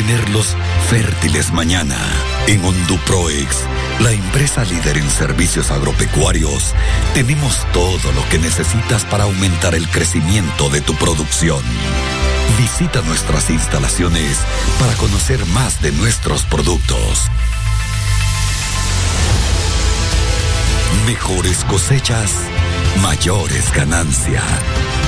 tenerlos fértiles mañana. En Honduproex, la empresa líder en servicios agropecuarios, tenemos todo lo que necesitas para aumentar el crecimiento de tu producción. Visita nuestras instalaciones para conocer más de nuestros productos. Mejores cosechas, mayores ganancias.